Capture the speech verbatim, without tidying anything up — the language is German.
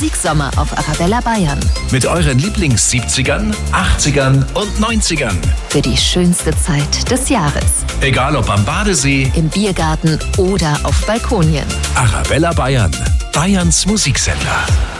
Musiksommer auf Arabella Bayern. Mit euren Lieblings-siebzigern, achtzigern und neunzigern. Für die schönste Zeit des Jahres. Egal ob am Badesee, im Biergarten oder auf Balkonien. Arabella Bayern, Bayerns Musiksender.